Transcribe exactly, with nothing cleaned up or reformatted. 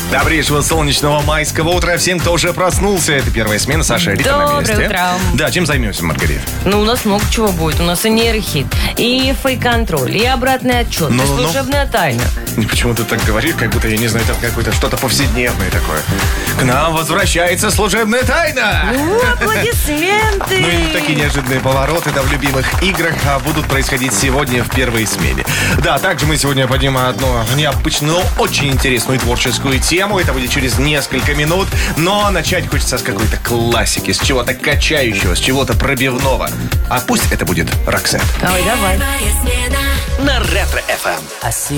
Добрейшего солнечного майского утра всем, кто уже проснулся. Это первая смена. Саша, Рита на месте. Доброе утро. Да, чем займемся, Маргарита? Ну, у нас много чего будет. У нас и нейрохит, и фейк-контроль, и обратный отчет, Ну, и ну, ну. служебная тайна. Почему ты так говоришь, как будто, я не знаю, это какое-то что-то повседневное такое. К нам возвращается служебная тайна! Ну, аплодисменты! Ну и такие неожиданные повороты, да, в любимых играх а, будут происходить сегодня в первой смене. Да, также мы сегодня поднимем одну необычную, но очень интересную творческую тему. Это будет через несколько минут. Но начать хочется с какой-то классики, с чего-то качающего, с чего-то пробивного. А пусть это будет Роксет. Ой, давай. На Ретро-эф эм.